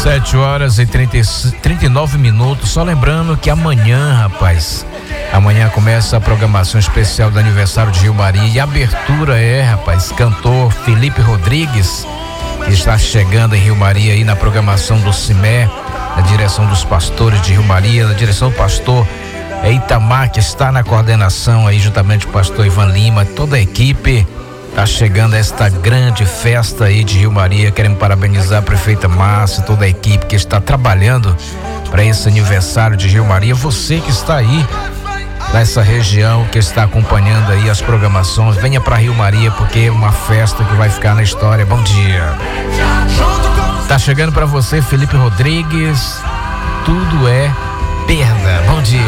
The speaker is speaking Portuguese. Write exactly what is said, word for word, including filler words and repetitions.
sete horas e trinta e nove minutos. Só lembrando que amanhã, rapaz, amanhã começa a programação especial do aniversário de Rio Maria. E a abertura é, rapaz, cantor Felipe Rodrigues, que está chegando em Rio Maria aí na programação do CIMÉ, na direção dos pastores de Rio Maria, na direção do pastor Itamar, que está na coordenação aí, juntamente com o pastor Ivan Lima, toda a equipe. Tá chegando esta grande festa aí de Rio Maria. Queremos parabenizar a prefeita Márcia, toda a equipe que está trabalhando para esse aniversário de Rio Maria. Você que está aí nessa região, que está acompanhando aí as programações, venha para Rio Maria, porque é uma festa que vai ficar na história. Bom dia. Tá chegando para você Felipe Rodrigues, Tudo é Perda. Bom dia.